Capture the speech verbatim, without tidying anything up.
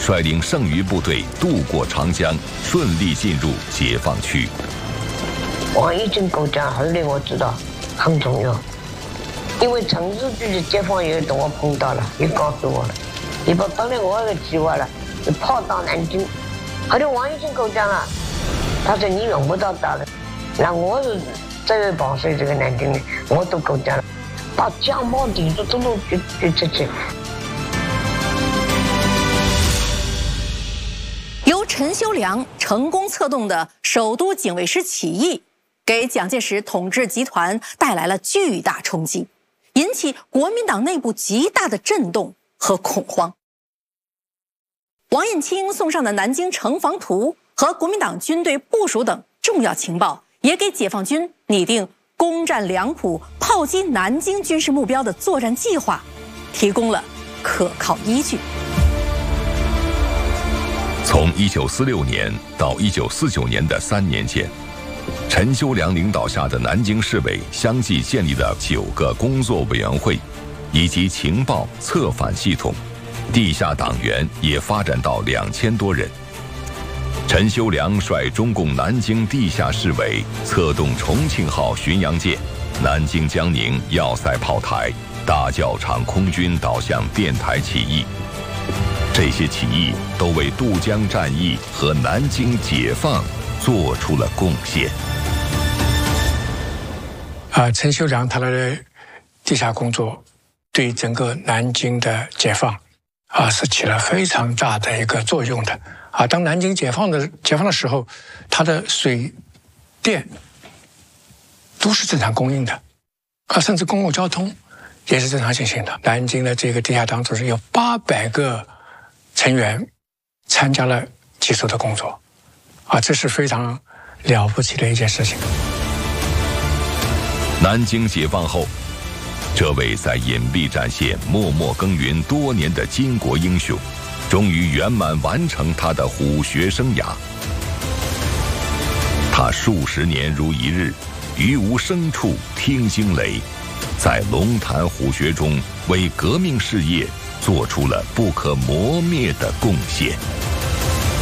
率领剩余部队渡过长江，顺利进入解放区。 王一军构讲，后来我知道很重要，因为城市局的解放员跟我碰到了，也告诉我了，你把当年我那个计划了，就跑到南京。后来王一军构讲了，他说你用不到大的，那我是这位保税这个南京的，我都构讲了，把江宝地都都都举举出去。 由陈修良成功策动的首都警卫师起义，给蒋介石统治集团带来了巨大冲击，引起国民党内部极大的震动和恐慌。王应钦送上的南京城防图和国民党军队部署等重要情报，也给解放军拟定攻占两浦、炮击南京军事目标的作战计划提供了可靠依据。 从一九四六年到一九四九年的三年间，陈修良领导下的南京市委相继建立了九个工作委员会，以及情报策反系统，地下党员也发展到两千多人。陈修良率中共南京地下市委策动重庆号巡洋舰、南京江宁要塞炮台、大教场空军导向电台起义。这些起义都为渡江战役和南京解放做出了贡献。 啊，陈修良他的地下工作对整个南京的解放啊是起了非常大的一个作用的。啊，当南京解放的解放的时候，它的水电都是正常供应的，啊，甚至公共交通也是正常进行的。南京的这个地下党组织有八百个成员参加了技术的工作，啊，这是非常了不起的一件事情。 南京解放后，这位在隐蔽战线默默耕耘多年的巾帼英雄，终于圆满完成他的虎穴生涯。他数十年如一日，于无声处听惊雷，在龙潭虎穴中为革命事业做出了不可磨灭的贡献。